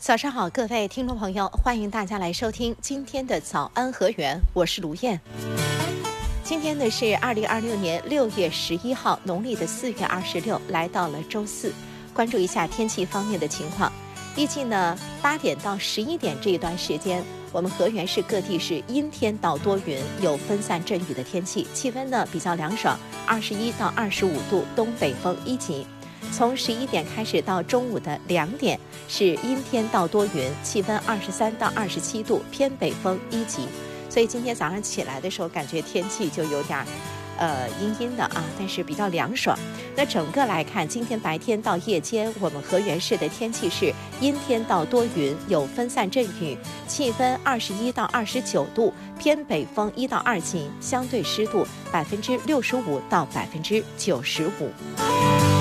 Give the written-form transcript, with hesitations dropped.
早上好，各位听众朋友，欢迎大家来收听今天的早安河源，我是卢燕。今天呢是2026年6月11号，农历的4月26，来到了周四。关注一下天气方面的情况，预计呢8点到11点这一段时间，我们河源市各地是阴天到多云，有分散阵雨的天气，气温呢比较凉爽，21到25度，东北风1级。从11点开始到中午的2点是阴天到多云，气温23到27度，偏北风1级。所以今天早上起来的时候，感觉天气就有点阴阴的啊，但是比较凉爽。那整个来看，今天白天到夜间，我们河源市的天气是阴天到多云，有分散阵雨，气温21到29度，偏北风1到2级，相对湿度65%到95%。